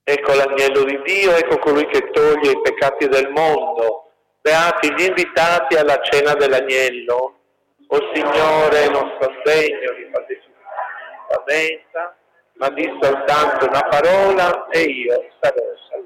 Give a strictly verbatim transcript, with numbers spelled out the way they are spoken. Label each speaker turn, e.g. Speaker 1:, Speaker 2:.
Speaker 1: Ecco l'agnello di Dio, ecco colui che toglie i peccati del mondo. Beati gli invitati alla cena dell'agnello. O Signore, non sto degno di partecipare alla messa, ma di soltanto una parola e io sarò salvato.